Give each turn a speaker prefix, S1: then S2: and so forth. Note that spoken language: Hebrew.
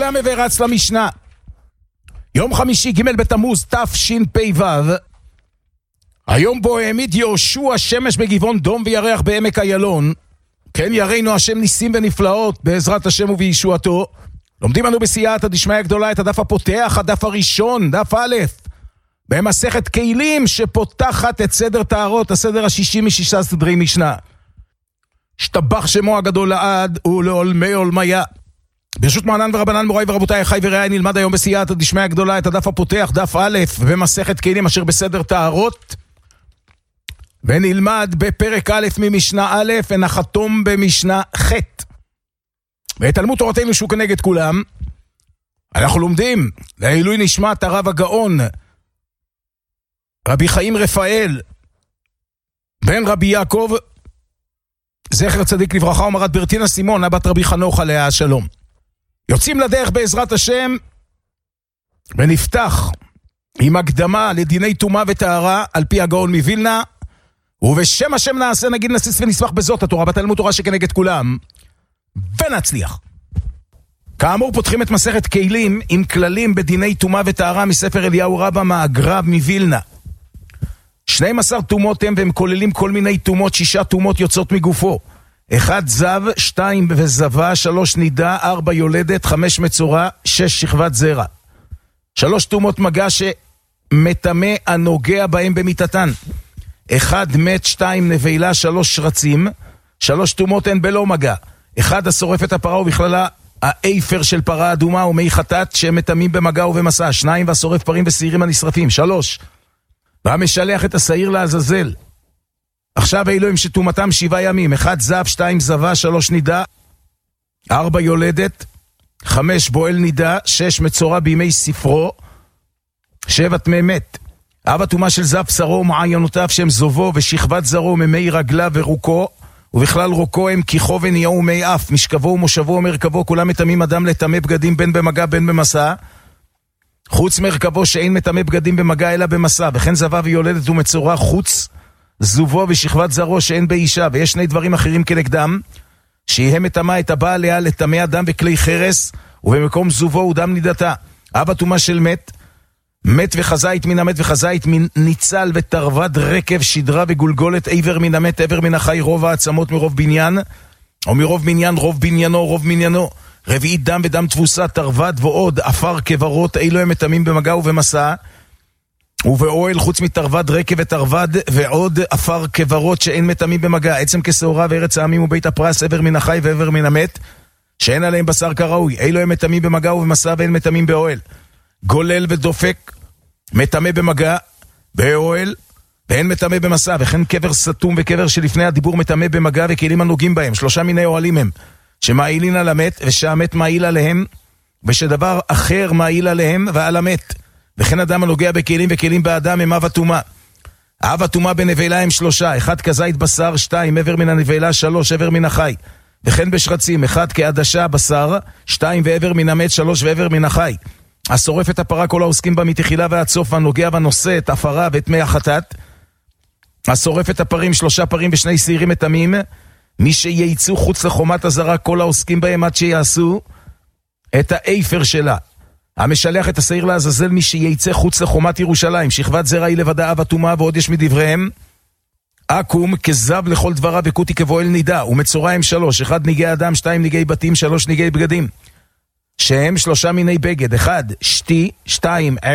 S1: והמברץ למשנה. יום חמישי ג' בתמוז תשפ"ו, היום בו העמיד יהושע שמש בגבעון דום וירח בעמק איילון. כן יראינו השם ניסים ונפלאות בעזרת השם ובישועתו. לומדים אנו בסייעתא דשמיא גדולה את הדף הפותח, הדף הראשון, דף א', במסכת כלים שפותחת את סדר טהרות, הסדר השישי משישה סדרי משנה. השתבח שמו הגדול לעד ולעולמי עולמיה. ברשות מרנן ורבנן מוריי ורבותיי אחיי ורעיי, נלמד היום בסייעתא דשמיא גדולה את הדף הפותח, דף א', במסכת כלים אשר בסדר טהרות, ונלמד בפרק א' ממשנה א' ונחתום במשנה ח'. בתלמוד תורתנו שהוא כנגד כולם, אנחנו לומדים לעילוי נשמת הרב הגאון רבי חיים רפאל בן רבי יעקב זכר צדיק לברכה, ומרת ברטינה סימון בת רבי חנוך עליה השלום. יוצאים לדרך בעזרת השם, ונפתח עם הקדמה לדיני טומאה וטהרה על פי הגאון מווילנה, ובשם השם נעשה נגיד נסיס ונשמח בזאת התורה בתלמוד תורה שכנגד כולם, ונצליח. כאמור פותחים את מסכת כלים עם כללים בדיני טומאה וטהרה מספר אליהו רבא מהגר"א מווילנה. 12 טומאות הם, והם כוללים כל מיני טומאות, 6 טומאות יוצאות מגופו, 1 זב, 2 וזבה, 3 נידה, 4 יולדת, 5 מצורע, 6 שכבת זרע. 3 טומאות מגע שמטמא הנוגע בהם במיתתן, 1 מת, 2 נבילה, 3 שרצים. 3 טומאות הן בלא מגע, 1 השורף את הפרה ובכללה האיפר של פרה אדומה ומי חטאת שהם מטמאים במגע ובמסע, 2 והשורף פרים ושעירים הנשרפים, 3 והמשלח את השעיר לעזאזל. עכשיו אלוהים שטומאתם 7 ימים, 1 זב, 2 זבה, 3 נידה, 4 יולדת, 5 בועל נידה, 6 מצורע בימי ספרו, 7 טמא מת. אב הטומאה של זב בשרו ומעיינותיו שהם זובו ושכבת זרו ממי רגליו ורוקו, ובכלל רוקו הם כיחו וניאו ומי אף, משכבו ומושבו ומרכבו, כולם מטמאים אדם לטמא בגדים בין במגע בין במסע, חוץ מרכבו שאין מטמא בגדים במגע אלא במסע, וכן זבה ויולדת ומצורע חוץ זובו ושכבת זרו שאין באישה. ויש 2 דברים אחרים כנגדם, שיהיה מטמא את הבא עליה לטמא אדם בכלי חרס, ובמקום זובו הוא דם נידתה. אב הטומאה של מת וחזית מן המת וחזית מן ניצל ותרווד רקב שדרה וגולגולת, עבר מן המת עבר מן החי, רוב העצמות מרוב בניין, או מרוב בניין רוב בניינו רוב מניינו, רביעית דם ודם תבוסה, תרווד ועוד עפר כברות, אילו הם מטמאים במגע ובמסע, ובאוהל חוץ מתרווד רקב ותרווד ועוד עפר כברות שאין מטמאים במגע, עצם כשעורה וארץ העמים ובית הפרס, עבר מן החי ועבר מן המת שאין עליהם בשר כראוי, אילו הם מטמאים במגע ובמסע ואין מטמאים באוהל. גולל ודופק מטמא במגע באוהל ואין מטמא במסע, וכן קבר סתום וקבר שלפני הדיבור מטמא במגע וכלים הנוגעים בהם. 3 מיני אוהלים הם, שמעילין על המת ושהמת מעיל עליהם, ושדבר אחר מעיל עליהם ועל המת. וכן אדם הנוגע בכלים וכלים באדם הם אב הטומאה. אב הטומאה בנבלה הם 3, 1 כזית בשר, 2 עבר מן הנבלה, 3 עבר מן החי. וכן בשרצים, 1 כעדשה בשר, 2 ועבר מן המת, 3 ועבר מן החי. השורף את הפרה כל העוסקים בה מתחילה ועד סוף, הנוגע ונושא את הפרה ואת מי החטאת. השורף את הפרים 3 פרים ו2 שעירים מטמאים, מי שייצאו חוץ לחומת הזרה כל העוסקים בהם עד שיעשו את האיפר שלה. המשלח את השעיר לעזאזל מי שייצא חוץ לחומת ירושלים, שכבת זרע היא לבדה אב הטומאה, ועוד יש מדבריהם אקום כזב לכל דברה וקוטי כבועל נידה, ומצורע הם 3, 1 ניגי אדם, 2 ניגי בתים, 3 ניגי בגדים, שהם 3 מיני בגד, 1 שתי, 2